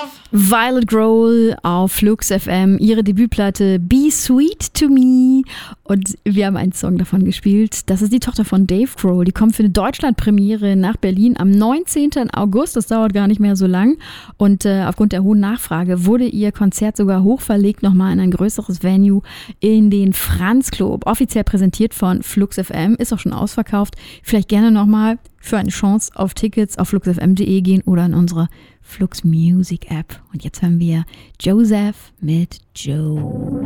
Violet Grohl auf Flux FM, ihre Debütplatte Be Sweet to Me. Und wir haben einen Song davon gespielt. Das ist die Tochter von Dave Grohl. Die kommt für eine Deutschlandpremiere nach Berlin am 19. August. Das dauert gar nicht mehr so lang. Und aufgrund der hohen Nachfrage wurde ihr Konzert sogar hochverlegt, nochmal in ein größeres Venue in den Franz Club. Offiziell präsentiert von Flux FM. Ist auch schon ausverkauft. Vielleicht gerne nochmal für eine Chance auf Tickets auf fluxfm.de gehen oder in unsere Flux Music App. Und jetzt hören wir Joseph mit Joe.